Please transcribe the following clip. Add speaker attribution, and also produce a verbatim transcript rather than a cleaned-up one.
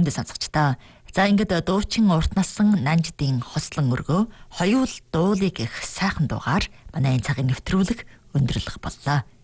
Speaker 1: Үндэ сонсогчдоо. За ингээд дуучин урт насан Нанжидын хослон өргөө хоёул дуулыг их сайхан дуугаар манай энэ цагийн нэвтрүүлэг өндөрлөх боллоо.